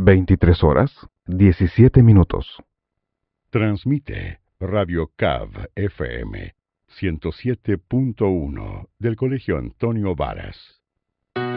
23:17. Transmite Radio CAV FM 107.1 del Colegio Antonio Varas.